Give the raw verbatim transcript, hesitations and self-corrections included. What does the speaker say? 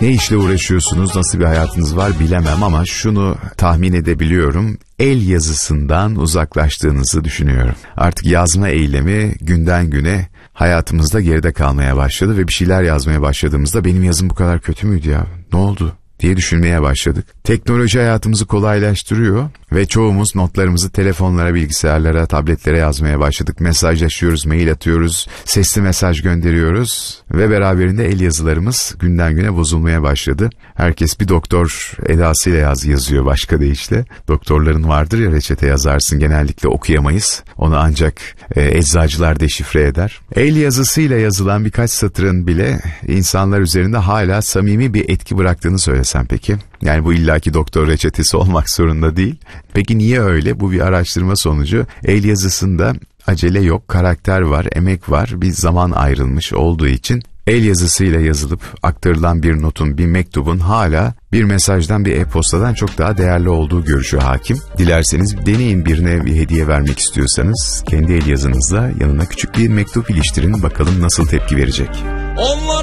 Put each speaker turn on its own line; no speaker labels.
Ne işle uğraşıyorsunuz, nasıl bir hayatınız var bilemem ama şunu tahmin edebiliyorum. El yazısından uzaklaştığınızı düşünüyorum. Artık yazma eylemi günden güne hayatımızda geride kalmaya başladı ve bir şeyler yazmaya başladığımızda benim yazım bu kadar kötü müydü ya? Ne oldu diye düşünmeye başladık. Teknoloji hayatımızı kolaylaştırıyor ve çoğumuz notlarımızı telefonlara, bilgisayarlara, tabletlere yazmaya başladık. Mesajlaşıyoruz, mail atıyoruz, sesli mesaj gönderiyoruz ve beraberinde el yazılarımız günden güne bozulmaya başladı. Herkes bir doktor edasıyla yaz yazıyor başka deyişle. Doktorların vardır ya, reçete yazarsın, genellikle okuyamayız. Onu ancak e, eczacılar deşifre eder. El yazısıyla yazılan birkaç satırın bile insanlar üzerinde hala samimi bir etki bıraktığını söylesem peki? Yani bu illaki doktor reçetesi olmak zorunda değil. Peki niye öyle? Bu bir araştırma sonucu. El yazısında acele yok, karakter var, emek var, bir zaman ayrılmış olduğu için el yazısıyla yazılıp aktarılan bir notun, bir mektubun hala bir mesajdan, bir e-postadan çok daha değerli olduğu görüşü hakim. Dilerseniz deneyin, birine bir hediye vermek istiyorsanız kendi el yazınızla yanına küçük bir mektup iliştirin, bakalım nasıl tepki verecek.
Onlar